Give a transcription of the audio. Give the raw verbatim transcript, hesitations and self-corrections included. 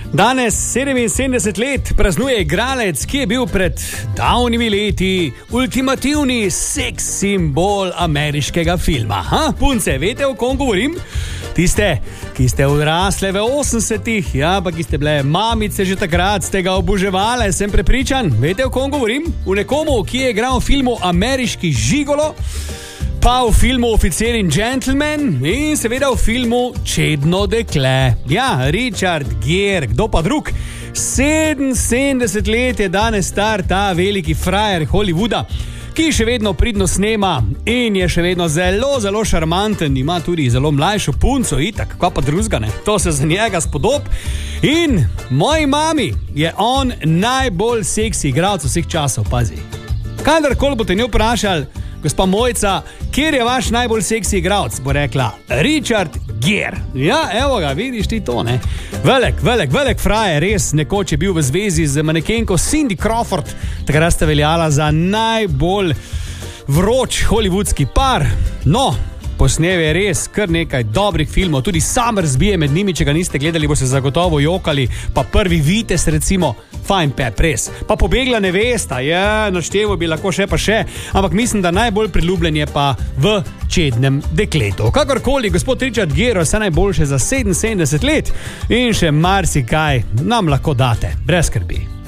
Danes sedeminsedemdeset let praznuje igralec, ki je bil pred davnimi leti ultimativni seks simbol ameriškega filma. Ha, punce, veste, o kom govorim? Tiste, ki ste odrasle v osemdesetih, ja, pa ki ste bile mamice že takrat, ste ga oboževale, sem prepričan. Veste, o kom govorim? V nekomu, ki je igral v filmu Ameriški žigolo, pa v filmu Oficir in Gentleman in seveda v filmu Čedno dekle. Ja, Richard Gere, kdo pa drug? sedeminsedemdeset let je danes star ta veliki frajer Hollywooda, ki še vedno pridno snema in je še vedno zelo, zelo šarmanten, ima tudi zelo mlajšo punco, itak, kaj pa drugega, ne? To se za njega spodob. In moji mami je on najbolj seksi igralec vseh časov, pazi. Kadarkoli boste njo vprašali, gospa Mojca, kjer je vaš najbolj seksi igralec, bo rekla Richard Gere. Ja, evo ga, vidiš ti to, ne? Velik, velik, velik frajer, res nekoč je bil v zvezi z manekenko Cindy Crawford, takrat sta veljala za najbolj vroč hollywoodski par. No, posnel je res kar nekaj dobrih filmov, tudi sam razbije med njimi, če ga niste gledali, bo se zagotovo jokali, pa Prvi vitez recimo, fajn pep, res. Pa Pobegla nevesta, ja, naštevo bi lahko še pa še, ampak mislim, da najbolj priljubljen je pa v Čednem dekletu. Kakorkoli, gospod Richard Gere, vse najboljše za sedeminsedemdeset let in še marsikaj nam lahko date, brez skrbi.